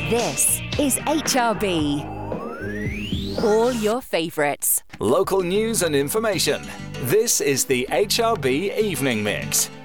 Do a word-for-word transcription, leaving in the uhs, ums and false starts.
This is H R B. All your favourites. Local news and information. This is the H R B Evening Mix.